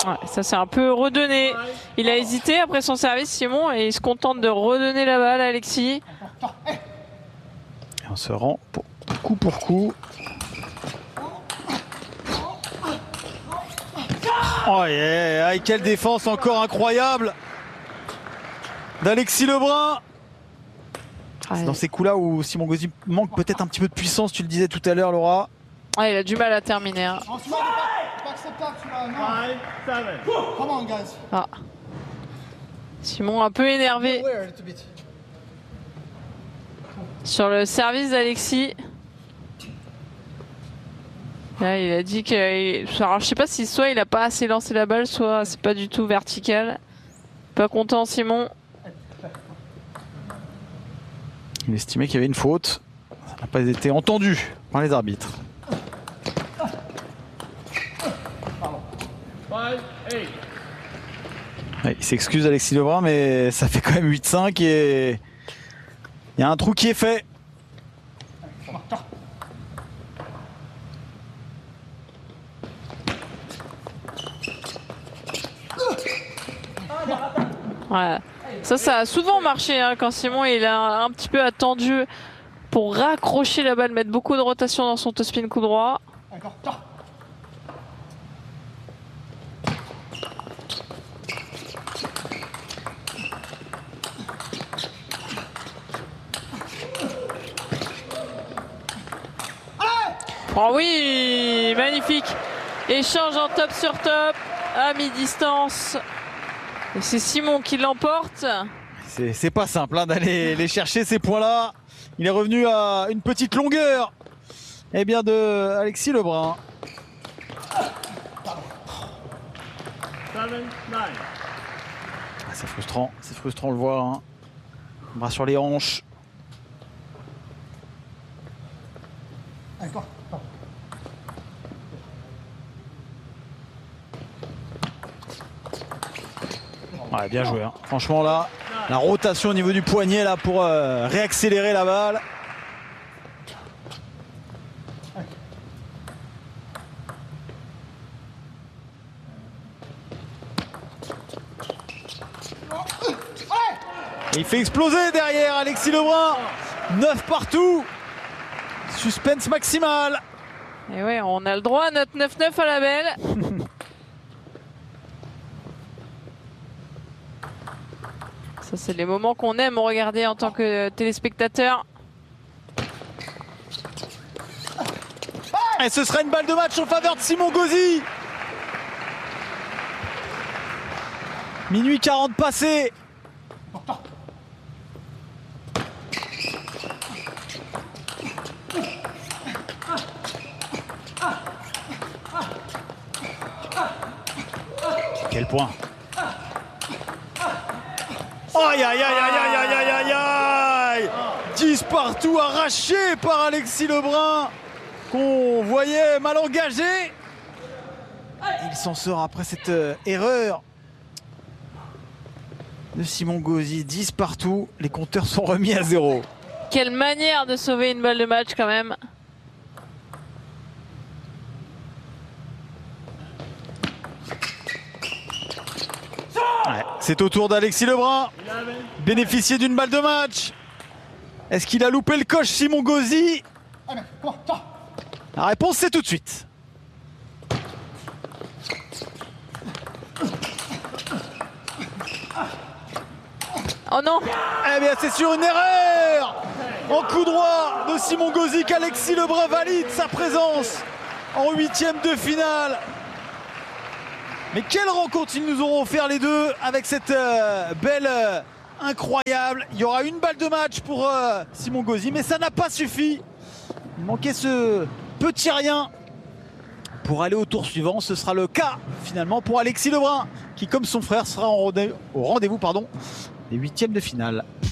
Ouais, ça s'est un peu redonné. Il a hésité après son service, Simon, et il se contente de redonner la balle à Alexis. Et on se rend pour coup. Oh yeah, quelle défense encore incroyable d'Alexis Lebrun. C'est dans ces coups-là où Simon Gauzy manque peut-être un petit peu de puissance, tu le disais tout à l'heure, Laura. Ah, il a du mal à terminer. Hein. Ah. Simon un peu énervé sur le service d'Alexis. Là, il a dit que... Alors, je sais pas si soit il a pas assez lancé la balle, soit c'est pas du tout vertical. Pas content, Simon. Il estimait qu'il y avait une faute. Ça n'a pas été entendu par les arbitres. Ouais, il s'excuse Alexis Lebrun, mais ça fait quand même 8-5 et il y a un trou qui est fait. Ouais. Ça a souvent marché hein, quand Simon il a un petit peu attendu pour raccrocher la balle, mettre beaucoup de rotation dans son top-spin coup droit. Oh oui, magnifique. Échange en top sur top, à mi-distance. Et c'est Simon qui l'emporte. C'est pas simple hein, d'aller les chercher ces points-là. Il est revenu à une petite longueur de Alexis Lebrun. C'est frustrant on le voit. Hein. Bras sur les hanches. Ouais, bien joué. Hein. Franchement là, la rotation au niveau du poignet là pour réaccélérer la balle. Et il fait exploser derrière Alexis Lebrun. 9 partout. Suspense maximal. Et ouais, on a le droit à notre 9-9 à la belle. Ça, c'est les moments qu'on aime regarder en tant que téléspectateur. Et ce sera une balle de match en faveur de Simon Gauzy. Minuit 40 passé. Quel point. Aïe aïe aïe aïe aïe aïe aïe aïe. 10 partout arrachés par Alexis Lebrun qu'on voyait mal engagé. Il s'en sort après cette erreur de Simon Gauzy. 10 partout, les compteurs sont remis à 0. Quelle manière de sauver une balle de match quand même. Ouais, c'est au tour d'Alexis Lebrun. Bénéficier d'une balle de match. Est-ce qu'il a loupé le coche Simon Gauzy? La réponse c'est tout de suite. Oh non! Eh bien c'est sur une erreur en coup droit de Simon Gauzy qu'Alexis Lebrun valide sa présence en 8e de finale. Mais quelle rencontre ils nous auront offert les deux avec cette belle incroyable. Il y aura une balle de match pour Simon Gauzy, mais ça n'a pas suffi. Il manquait ce petit rien pour aller au tour suivant. Ce sera le cas finalement pour Alexis Lebrun qui, comme son frère, sera au rendez-vous des 8e de finale.